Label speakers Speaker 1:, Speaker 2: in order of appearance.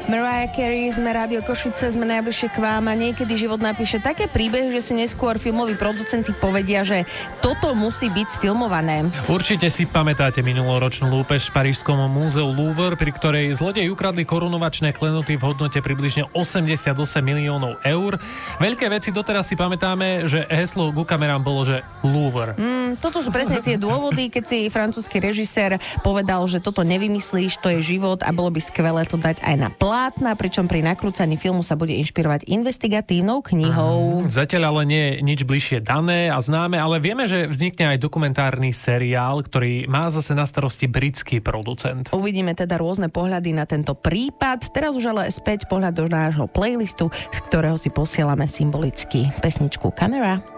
Speaker 1: Mariah Carey, sme Rádio Košice, sme najbližšie k vám a niekedy život napíše také príbeh, že si neskôr filmoví producenti povedia, že toto musí byť sfilmované.
Speaker 2: Určite si pamätáte minuloročnú lúpež v parížskom múzeu Louvre, pri ktorej zlodeji ukradli korunovačné klenoty v hodnote približne 88 miliónov eur. Veľké veci doteraz si pamätáme, že heslo ku kamerám bolo, že Louvre.
Speaker 1: Toto sú presne tie dôvody, keď si francúzsky režisér povedal, že toto nevymyslíš, to je život a bolo by skvelé to dať aj na plátna, pričom pri nakrúcaní filmu sa bude inšpirovať investigatívnou knihou.
Speaker 2: Zatiaľ ale nie je nič bližšie dané a známe, ale vieme, že vznikne aj dokumentárny seriál, ktorý má zase na starosti britský producent.
Speaker 1: Uvidíme teda rôzne pohľady na tento prípad. Teraz už ale späť pohľad do nášho playlistu, z ktorého si posielame symbolicky pesničku Camera.